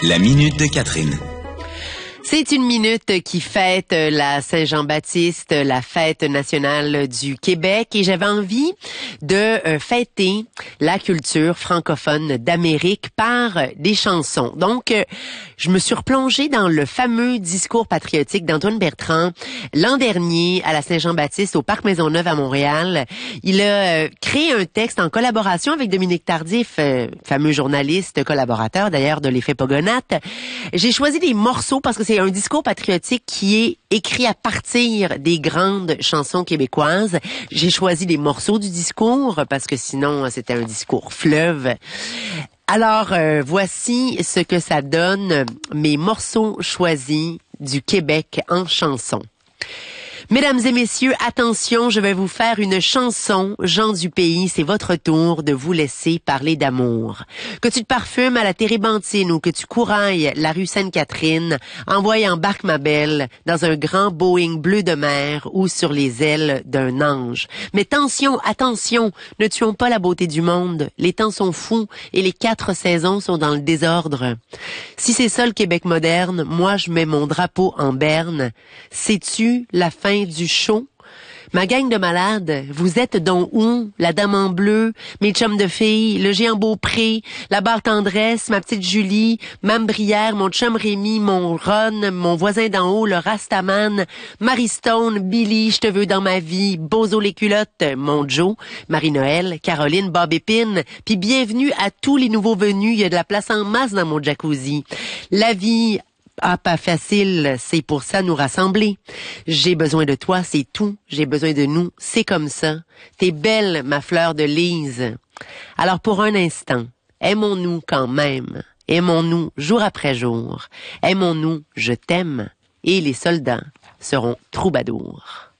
La minute de Catherine. C'est une minute qui fête la Saint-Jean-Baptiste, la fête nationale du Québec, et j'avais envie de fêter la culture francophone d'Amérique par des chansons. Donc, je me suis replongée dans le fameux discours patriotique d'Antoine Bertrand l'an dernier à la Saint-Jean-Baptiste au Parc Maisonneuve à Montréal. Il a créé un texte en collaboration avec Dominique Tardif, fameux journaliste collaborateur d'ailleurs de l'Effet Pogonatte. J'ai choisi des morceaux parce que c'est un discours patriotique qui est écrit à partir des grandes chansons québécoises. J'ai choisi des morceaux du discours parce que sinon c'était un discours fleuve. Alors voici ce que ça donne, mes morceaux choisis du Québec en chansons. Mesdames et messieurs, attention, je vais vous faire une chanson. Gens du pays, c'est votre tour de vous laisser parler d'amour. Que tu te parfumes à la térébenthine ou que tu courailles la rue Sainte-Catherine, envoie embarque ma belle dans un grand Boeing bleu de mer ou sur les ailes d'un ange. Mais attention, ne tuons pas la beauté du monde. Les temps sont fous et les 4 saisons sont dans le désordre. Si c'est ça le Québec moderne, moi je mets mon drapeau en berne. Sais-tu la fin du show? Ma gang de malades, vous êtes donc où? La dame en bleu, mes chums de filles, le géant Beaupré, la barre tendresse, ma petite Julie, Mme Brière, mon chum Rémi, mon Ron, mon voisin d'en haut, le Rastaman, Marie Stone, Billy, je te veux dans ma vie, Bozo les culottes, mon Joe, Marie-Noël, Caroline, Bob Épine, puis bienvenue à tous les nouveaux venus, il y a de la place en masse dans mon jacuzzi. La vie pas facile, c'est pour ça nous rassembler. J'ai besoin de toi, c'est tout. J'ai besoin de nous, c'est comme ça. T'es belle, ma fleur de lys. Alors pour un instant, aimons-nous quand même. Aimons-nous jour après jour. Aimons-nous, je t'aime. Et les soldats seront troubadours.